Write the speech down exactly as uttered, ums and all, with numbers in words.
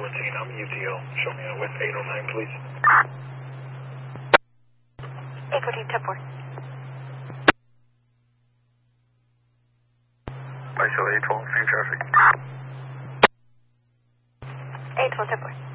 fourteen, I'm U T L. Show me out with eight oh nine, please. eight fourteen, ten four. I S O eight twelve, same traffic. eight twelve, ten four.